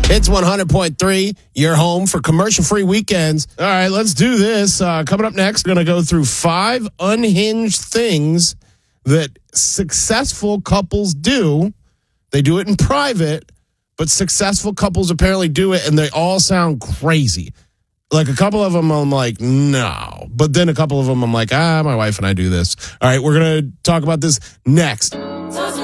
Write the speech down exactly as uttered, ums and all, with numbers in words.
It's one hundred point three, your home for commercial-free weekends. All right, let's do this. Uh, coming up next, we're going to go through five unhinged things that successful couples do. They do it in private, but successful couples apparently do it, and they all sound crazy. Like a couple of them, I'm like, no. But then a couple of them, I'm like, ah, my wife and I do this. All right, we're going to talk about this next.